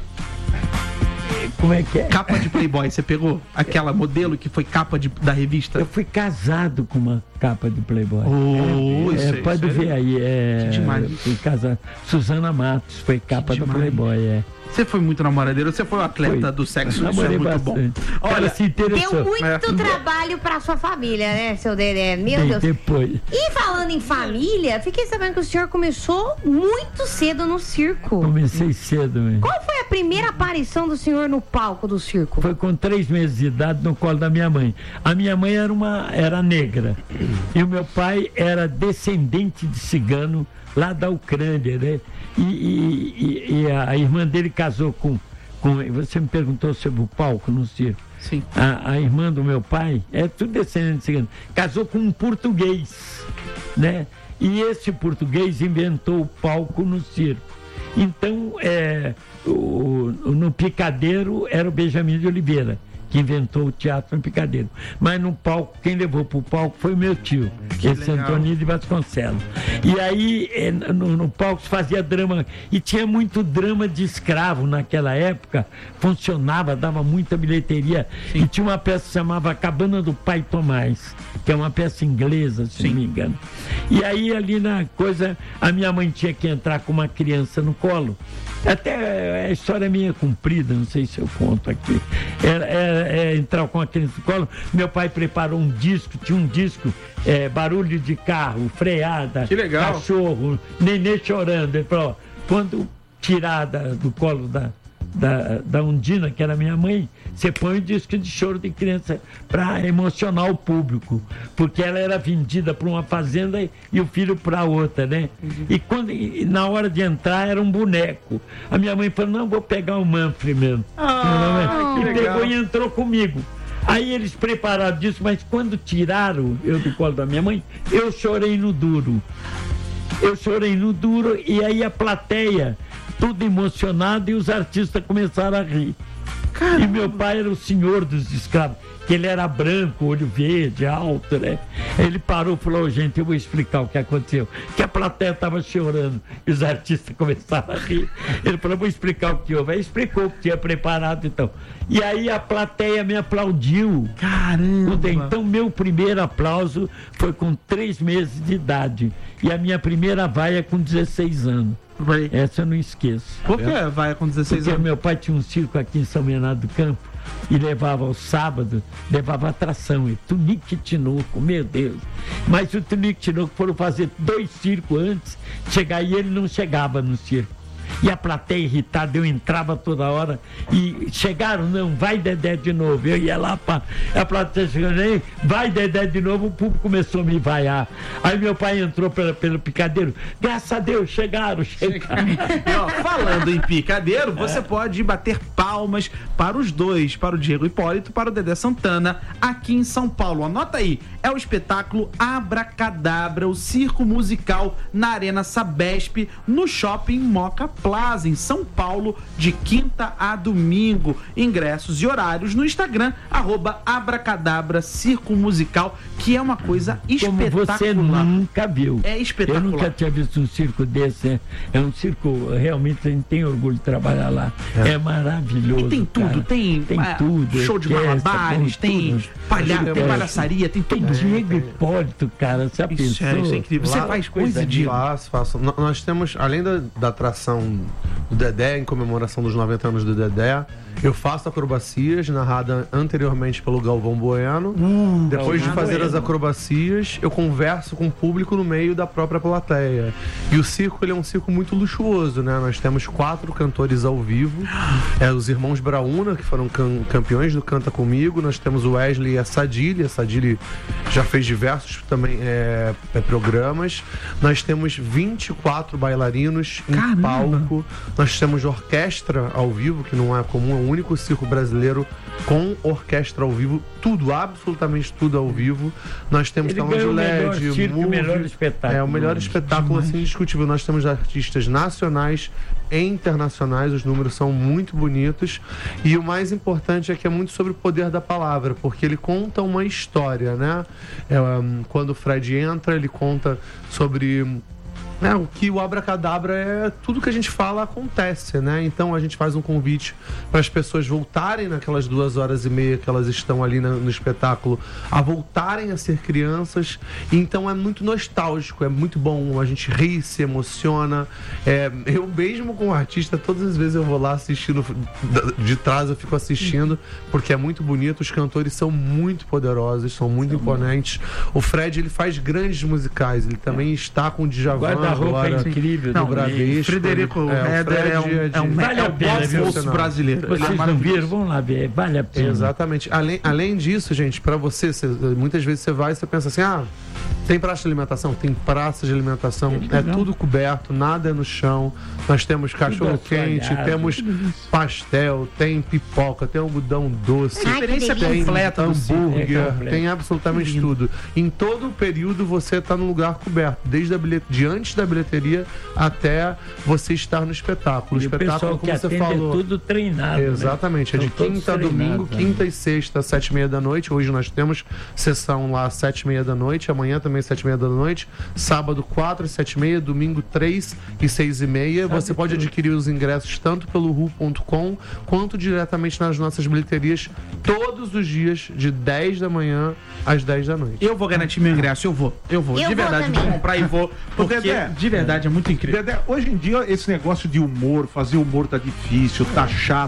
Como é que é? Capa de Playboy, você pegou? Aquela modelo que foi capa da revista? Eu fui casado com uma capa de Playboy. Pode isso ver aí. Que demais. Fui casado. Suzana Matos foi capa do Playboy, Você foi muito namoradeiro, você foi um atleta do sexo, isso é muito bastante. Bom. Olha, se interessou. Deu muito trabalho pra sua família, né, seu Dedé? Meu Deus. Depois. E falando em família, fiquei sabendo que o senhor começou muito cedo no circo. Comecei cedo mesmo. Qual foi a primeira aparição do senhor no palco do circo? Foi com 3 meses de idade no colo da minha mãe. A minha mãe era negra. E o meu pai era descendente de cigano lá da Ucrânia, né? E a irmã dele casou com... Você me perguntou sobre o palco no circo. Sim. A irmã do meu pai, é tudo descendente de cigano, casou com um português, né? E esse português inventou o palco no circo. Então, no Picadeiro era o Benjamin de Oliveira, que inventou o teatro no Picadeiro. Mas no palco, quem levou para o palco foi o meu tio, esse Antônio de Vasconcelos. E aí, no palco se fazia drama, e tinha muito drama de escravo naquela época, funcionava, dava muita bilheteria. Sim. E tinha uma peça que se chamava Cabana do Pai Tomás, que é uma peça inglesa, se não me engano. E aí, ali na coisa, a minha mãe tinha que entrar com uma criança no colo. Até a história minha comprida, não sei se eu conto aqui. entrar com a criança no colo, meu pai preparou um disco, tinha um disco, barulho de carro, freada, que legal. Cachorro, nenê chorando. Ele falou, quando tirar do colo da Undina, que era minha mãe, você põe o disco de choro de criança para emocionar o público, porque ela era vendida para uma fazenda e o filho para outra, né? E na hora de entrar era um boneco. A minha mãe falou, não, vou pegar o Manfred mesmo. E pegou e entrou comigo. Aí eles prepararam disso, mas quando tiraram eu do colo da minha mãe, eu chorei no duro. E aí a plateia, tudo emocionado, e os artistas começaram a rir. Caramba. E meu pai era o senhor dos escravos, que ele era branco, olho verde, alto, né? Ele parou e falou, gente, eu vou explicar o que aconteceu. Que a plateia estava chorando e os artistas começaram a rir. Ele falou, vou explicar o que houve. Aí explicou o que tinha preparado, então. E aí a plateia me aplaudiu. Caramba! Então meu primeiro aplauso foi com 3 meses de idade. E a minha primeira vaia com 16 anos. Essa eu não esqueço. Por que vai com 16 Porque anos? meu pai tinha um circo aqui em São Bernardo do Campo e levava aos sábados, levava atração, e Tunique Tinoco, meu Deus. Mas o Tunique Tinoco foram fazer 2 circos antes de chegar e ele não chegava no circo. E a plateia irritada, eu entrava toda hora e chegaram, não, vai Dedé de novo. Eu ia lá, a plateia chegando aí, vai Dedé de novo, o público começou a me vaiar. Aí meu pai entrou pelo picadeiro, graças a Deus, chegaram. E, ó, falando em picadeiro, você pode bater palmas para os dois, para o Diego Hipólito, para o Dedé Santana, aqui em São Paulo. Anota aí, é o espetáculo Abracadabra, o circo musical na Arena Sabesp, no Shopping Moca Plaza, em São Paulo, de quinta a domingo. Ingressos e horários no Instagram, @Abracadabra Circo Musical, que é uma coisa espetacular. Como você nunca viu. É espetacular. Eu nunca tinha visto um circo desse. É um circo, realmente, a gente tem orgulho de trabalhar lá. É maravilhoso. E tem tudo, tem tudo. Show de malabares, tem palhaçaria, tem tudo. Diego Hipólito, cara, você pensou? Isso é incrível. Você faz coisa de... Faço. Nós temos, além da atração do Dedé, em comemoração dos 90 anos do Dedé, eu faço acrobacias, narrada anteriormente pelo Galvão Bueno. Depois de fazer as acrobacias, eu converso com o público no meio da própria plateia. E o circo, ele é um circo muito luxuoso, né? Nós temos 4 cantores ao vivo. Os irmãos Brauna, que foram campeões do Canta Comigo. Nós temos o Wesley e a Sadili. A Sadili já fez diversos também programas. Nós temos 24 bailarinos em palco. Nós temos orquestra ao vivo, que não é comum, é o único circo brasileiro com orquestra ao vivo, tudo, absolutamente tudo ao vivo. Nós temos telão de LED, o melhor espetáculo. É o melhor espetáculo, assim, indiscutível. Nós temos artistas nacionais e internacionais, os números são muito bonitos. E o mais importante é que é muito sobre o poder da palavra, porque ele conta uma história, né? Quando o Fred entra, ele conta sobre... o que o abracadabra é tudo que a gente fala acontece, né? Então a gente faz um convite para as pessoas voltarem naquelas 2h30 que elas estão ali no espetáculo, a voltarem a ser crianças. Então é muito nostálgico, é muito bom, a gente ri, se emociona. Eu mesmo como artista, todas as vezes eu vou lá assistindo, de trás eu fico assistindo, porque é muito bonito, os cantores são muito poderosos, são muito imponentes. O Fred, ele faz grandes musicais, ele também está com o Djavan. A roupa é incrível. Não, Frederico Heder é um bolso brasileiro. Vocês não viram? Vamos lá ver. Vale a pena. Exatamente. Além disso, gente, para você, muitas vezes você vai e você pensa assim, tem praça de alimentação? Tem praça de alimentação. É tudo coberto, nada é no chão. Nós temos cachorro-quente, temos pastel, tem pipoca, tem algodão doce. Experiência completa, hambúrguer, tem absolutamente tudo. Em todo o período você está no lugar coberto, desde antes da bilheteria até você estar no espetáculo. O espetáculo, como você falou, é tudo treinado. Exatamente, né? É de quinta a domingo, quinta e sexta, 7h30 da noite. Hoje nós temos sessão lá às 7h30 da noite, amanhã também 7h30 da noite, sábado 4 e 7h30, domingo 3 e 6h30. Você pode adquirir os ingressos tanto pelo ru.com quanto diretamente nas nossas bilheterias todos os dias, de 10 da manhã às 10 da noite. Eu vou garantir meu ingresso, eu vou. De verdade, vou comprar e vou. Porque de verdade é muito incrível. Dedé, hoje em dia esse negócio de humor, fazer humor tá difícil, tá chato.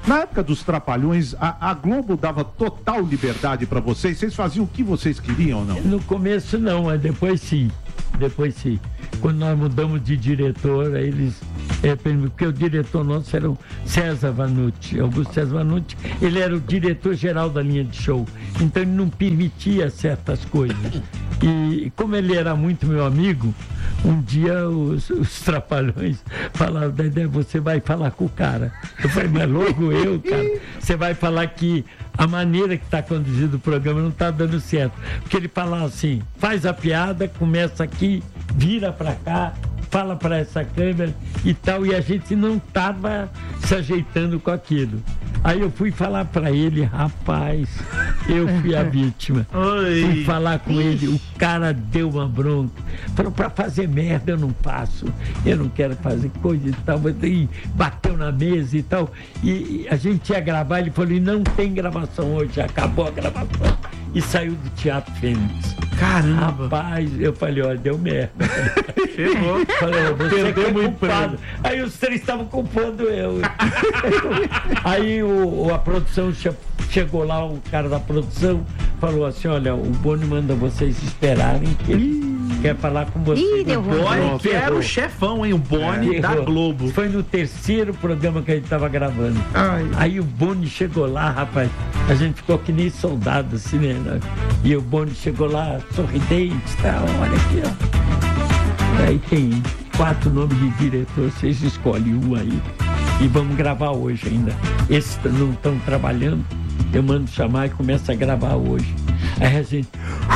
Na época dos Trapalhões, a Globo dava total liberdade para vocês? Vocês faziam o que vocês queriam ou não? No começo não, mas depois sim. Quando nós mudamos de diretor, aí eles... porque o diretor nosso era o César Vanucci, Augusto César Vanucci, ele era o diretor-geral da linha de show, então ele não permitia certas coisas. E como ele era muito meu amigo, um dia os Trapalhões falaram: Dedé, você vai falar com o cara. Eu falei: mas logo eu, cara, você vai falar que a maneira que está conduzido o programa não está dando certo. Porque ele falava assim: faz a piada, começa aqui, vira para cá, fala para essa câmera e tal, e a gente não estava se ajeitando com aquilo. Aí eu fui falar para ele: rapaz, eu fui a vítima. Fui falar com ele, o cara deu uma bronca. Falou: para fazer merda eu não faço, eu não quero fazer coisa e tal. E bateu na mesa e tal. E a gente ia gravar, ele falou: e não tem gravação hoje, acabou a gravação. E saiu do Teatro Fênix. Caramba! Rapaz, eu falei: olha, deu merda. Chegou. Falei: você Perdemos é o culpado. Aí os três estavam culpando eu. Aí a produção chegou lá, o cara da produção falou assim: olha, o Boni manda vocês esperarem que ele quer falar com vocês. Deu ruim. Boni, que era o chefão, hein? O Boni da Globo. Foi no terceiro programa que a gente tava gravando. Aí o Boni chegou lá, rapaz, a gente ficou que nem soldado assim, né? E o Boni chegou lá, sorridente, tá? Olha aqui, ó. Aí tem 4 nomes de diretor, vocês escolhem um aí. E vamos gravar hoje ainda. Esses não estão trabalhando, eu mando chamar e começo a gravar hoje. Aí a gente...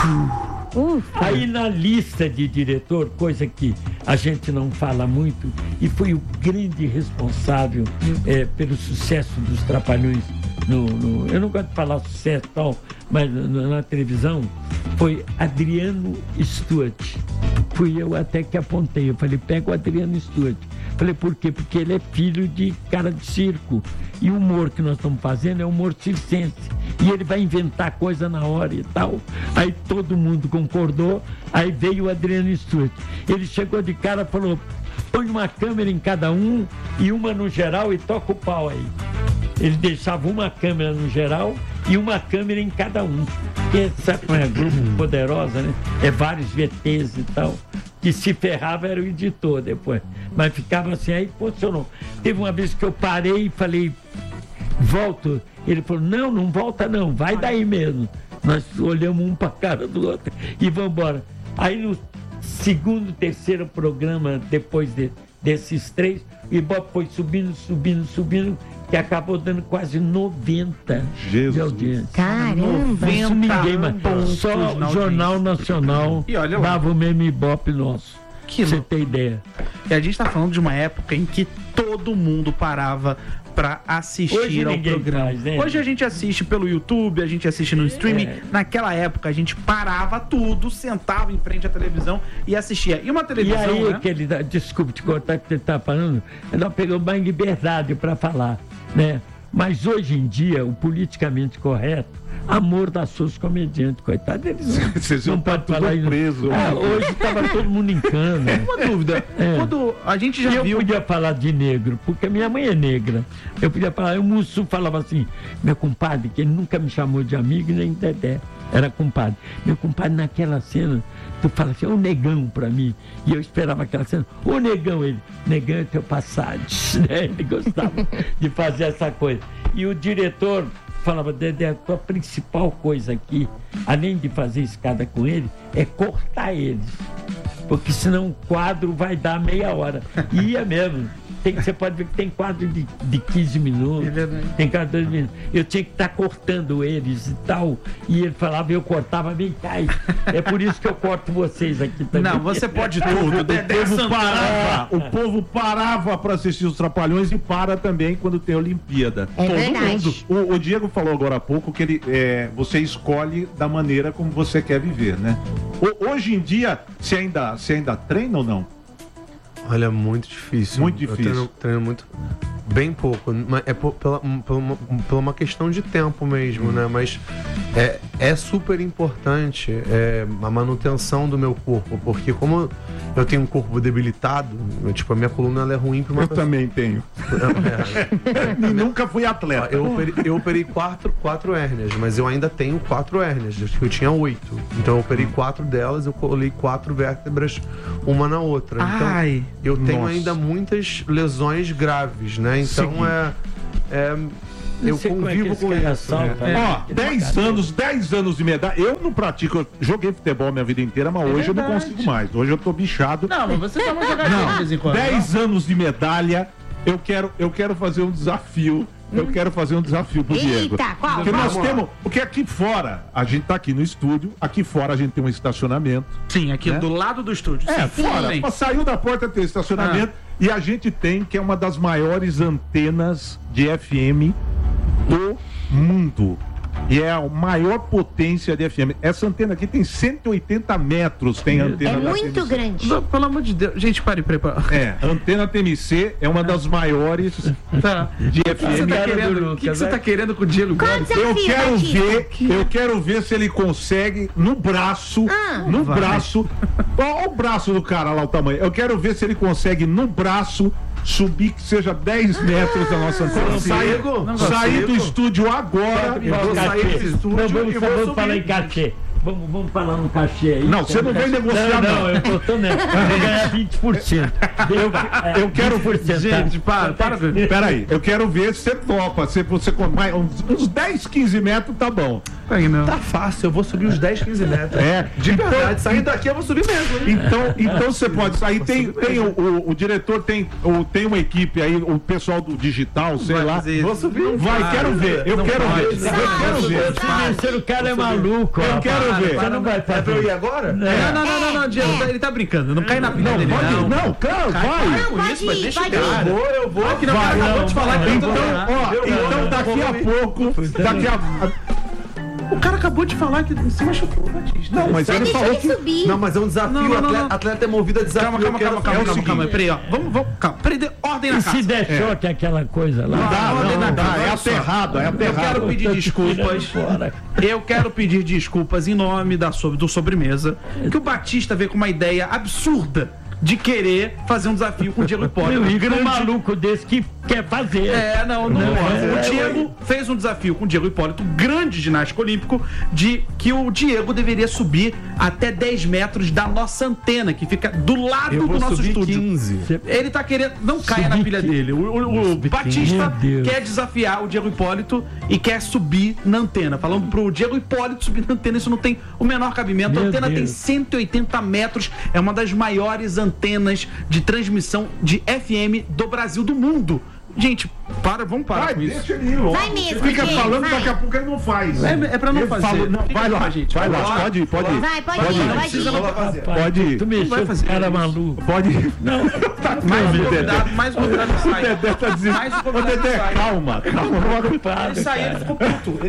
Aí na lista de diretor, coisa que a gente não fala muito, e foi o grande responsável pelo sucesso dos Trapalhões, eu não gosto de falar sucesso e tal, mas na televisão, foi Adriano Stuart. Fui eu até que apontei, eu falei: pega o Adriano Stuart. Falei: por quê? Porque ele é filho de cara de circo. E o humor que nós estamos fazendo é humor circense. E ele vai inventar coisa na hora e tal. Aí todo mundo concordou. Aí veio o Adriano Stuart. Ele chegou de cara e falou: põe uma câmera em cada um e uma no geral e toca o pau aí. Ele deixava uma câmera no geral e uma câmera em cada um. Porque, sabe como é Grupo Poderosa, né? É vários VTs e tal. Que se ferrava era o editor depois. Mas ficava assim, aí funcionou. Teve uma vez que eu parei e falei: volto. Ele falou: não volta não, vai daí mesmo. Nós olhamos um para cara do outro e vamos embora. Aí no segundo, terceiro programa, depois desses 3, o Ibope foi subindo, que acabou dando quase 90 de audiência. Caramba! Isso ninguém mais. Só o Jornal Nacional dava o mesmo Ibope nosso. Pra você ter ideia. E a gente tá falando de uma época em que todo mundo parava pra assistir ao programa. Faz, né? Hoje a gente assiste pelo YouTube, a gente assiste no streaming. Naquela época a gente parava tudo, sentava em frente à televisão e assistia. E uma televisão, e aí, né? desculpe te cortar que você tá falando, nós pegamos mais liberdade pra falar, né? Mas hoje em dia, o politicamente correto, amordaçou os comediantes, coitado deles. Vocês não podem falar preso. Hoje estava todo mundo em cana. Uma dúvida. Quando a gente já viu... Eu podia falar de negro, porque minha mãe é negra. Eu podia falar, o Mussu falava assim: meu compadre, que ele nunca me chamou de amigo nem Dedé, era compadre. Meu compadre, naquela cena, tu fala assim: ô negão pra mim. E eu esperava aquela cena: ô negão, ele, negão é teu passagem. Ele gostava de fazer essa coisa. E o diretor falava: Dedé, a tua principal coisa aqui, além de fazer escada com ele, é cortar eles. Porque senão o quadro vai dar meia hora. E ia mesmo. Você pode ver que tem quadro de 15 minutos, tem quadro de 2 minutos. Eu tinha que estar cortando eles e tal. E ele falava, eu cortava bem cai. É por isso que eu corto vocês aqui também. Não, você pode tudo. O povo parava para assistir os Trapalhões e para também quando tem Olimpíada. É verdade. O Diego falou agora há pouco que você escolhe da maneira como você quer viver, né? Hoje em dia, você ainda treina ou não? Olha, muito difícil. Muito difícil. Eu treino bem pouco. É pela uma questão de tempo mesmo, né? Mas é super importante a manutenção do meu corpo, porque como eu tenho um corpo debilitado, tipo, a minha coluna ela é ruim pra uma pessoa. Também tenho. E nunca fui atleta. Eu operei quatro hérnias, mas eu ainda tenho 4 hérnias. Eu tinha 8. Então eu operei 4 delas, eu colei 4 vértebras uma na outra. Então eu tenho ainda muitas lesões graves, né? Então eu convivo com isso. Ó, 10 anos de medalha. Eu não pratico, eu joguei futebol minha vida inteira, mas hoje eu não consigo mais. Hoje eu tô bichado. Não, mas você tá uma jogadinha de vez em quando. 10 anos de medalha, eu quero fazer um desafio. Eu quero fazer um desafio pro Diego. Qual? Porque nós temos. Porque aqui fora, a gente tá aqui no estúdio, aqui fora a gente tem um estacionamento. Sim, aqui do lado do estúdio. Fora. Saiu da porta tem estacionamento. E a gente tem, que é uma das maiores antenas de FM do mundo. E é a maior potência de FM. Essa antena aqui tem 180 metros, tem antena. É muito grande. Não, pelo amor de Deus. Gente, pare. A antena TMC é uma das maiores de FM. O que você tá querendo com o Diego Gomes? Eu quero ver se ele consegue no braço. Olha o braço do cara lá, o tamanho. Eu quero ver se ele consegue no braço subir que seja 10 metros da nossa antena. Sair do estúdio agora. Vamos falar em cachê. Vamos falar no cachê aí. Não, você não vem negociar, não. Eu tô nessa. Vou ganhar 20%. Eu quero. 20%. Gente, para. Peraí, eu quero ver se você topa. Se você mais uns 10, 15 metros, tá bom. Tá fácil, eu vou subir uns 10, 15 metros. De verdade, saindo daqui eu vou subir mesmo. Então você pode sair. Tem o diretor, tem uma equipe aí, o pessoal do digital, sei lá. Vou subir. Quero ver. Eu quero ver. O cara é maluco. Eu quero ver. Você não vai fazer. É pra eu ir agora? Não, Diego, ele tá brincando. Não cai na pilha dele, não. Não, claro, vai. Não, pode ir, pode ir. Eu vou. Eu vou te falar que então daqui a pouco. O cara acabou de falar que se machucou, Batista. Não, mas ele falou que. Subir. Não, mas é um desafio. Atleta é movido a desafio. Calma. Peraí, ó. Vamos. Calma. Peraí, ordem na casa. Se der choque aquela coisa lá. Não dá. É aterrado. Eu quero pedir desculpas. Eu quero pedir desculpas em nome do Sobremesa. Que o Batista veio com uma ideia absurda de querer fazer um desafio com o Diego Hipólito. Um maluco desse que quer fazer. O Diego fez um desafio com o Diego Hipólito, grande ginasta olímpico, de que o Diego deveria subir até 10 metros da nossa antena, que fica do lado do nosso estúdio. 15. Ele tá querendo. Não caia na pilha dele. O Batista quer desafiar o Diego Hipólito e quer subir na antena. Falando pro Diego Hipólito subir na antena, isso não tem o menor cabimento. A antena tem 180 metros, é uma das maiores antenas de transmissão de FM do Brasil, do mundo. Gente, vamos parar com isso. Deixa ele ir logo. Vai mesmo, Fica gente, falando, vai. daqui a pouco ele não faz. É pra não fazer. Vai lá, gente. Vai lá. Pode ir. Vai, pode ir. Pode ir. Tu mexeu com o cara maluco. Pode ir. Não. Mais um convidado sai. Mais um convidado Dedé, sai. calma. Ele saiu, ele ficou puto.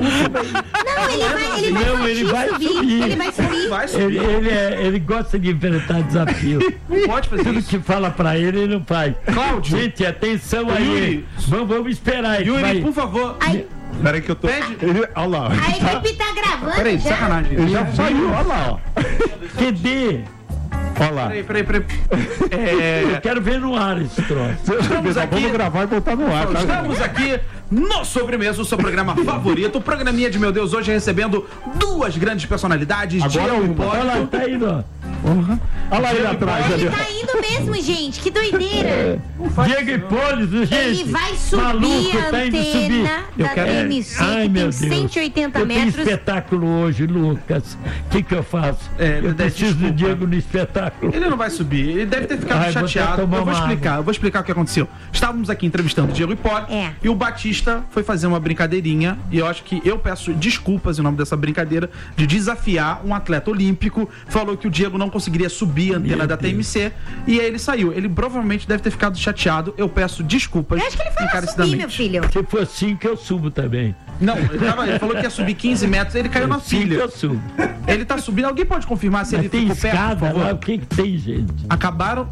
Não, ele vai subir. Ele vai subir. Vai subir. Ele gosta de enfrentar desafio. Pode fazer Tudo isso. que fala pra ele não faz. Cláudio. Gente, atenção aí. Yuri. Vamos esperar aí. Yuri, por favor. Peraí que eu tô. Olha lá. A equipe tá gravando. Peraí, já. sacanagem. Ele já saiu, olha lá, QD. Olha lá. Peraí. Eu quero ver no ar esse troço. Vamos gravar e botar no ar. Estamos aqui no Sobremesa, o seu programa favorito. O programinha de meu Deus, hoje recebendo duas grandes personalidades. Agora Diego Olha lá, Hipólito. tá indo, ó. Olha lá ele atrás ali. Ele tá indo mesmo, gente. Que doideira. Diego Hipólito, gente. Ele vai subir Maluco, a tá indo subir. antena da TMC, Ai, que meu tem Deus. 180 eu tenho metros. espetáculo hoje, Lucas. O que eu faço? Eu preciso do Diego no espetáculo. Ele não vai subir, ele deve ter ficado Ai, vou ter que chateado. tomar Eu vou uma explicar, água. o que aconteceu. Estávamos aqui entrevistando o Diego Hipólito e o Batista foi fazer uma brincadeirinha, e eu acho que eu peço desculpas em nome dessa brincadeira, de desafiar um atleta olímpico. Falou que o Diego não conseguiria subir a antena da TMC, e aí ele saiu. Ele provavelmente deve ter ficado chateado. Eu peço desculpas Eu acho que ele foi lá subir, meu filho. Se for 5, eu subo também. Não, ele falou que ia subir 15 metros, ele caiu na 5 pilha. eu subo. Ele tá subindo. Alguém pode confirmar se Mas ele tem ficou perto, por escada favor? lá, o que tem, gente? Acabaram.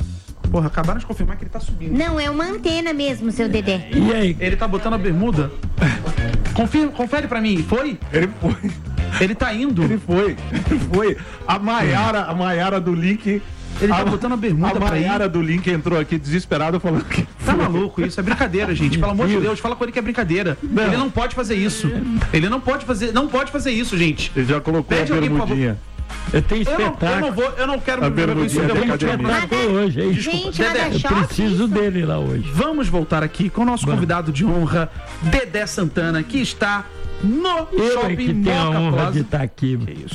Porra, acabaram de confirmar que ele tá subindo. Não, é uma antena mesmo, seu Dedé. E aí? Ele tá botando a bermuda. Confere pra mim, foi? Ele foi. Ele tá indo. Ele foi. A Maiara do Link. Ele tá botando a bermuda pra ir. A Maiara do Link entrou aqui desesperada falando que. Tá maluco isso? É brincadeira, gente. Pelo amor de Deus, fala com ele que é brincadeira. Não. Ele não pode fazer isso. Ele não pode fazer isso, gente. Ele já colocou Pede a alguém, por bermudinha. Eu tenho espetáculo. Eu não quero A me envolver com isso. bermudinha Eu vou da te academia. Espetáculo hoje, hein? Gente, Dedé, nada Eu choque preciso isso. dele lá hoje. Vamos voltar aqui com o nosso convidado de honra, Dedé Santana, que está no Eu é Shopping que tenho a Moca honra Plaza. de estar aqui. Que isso?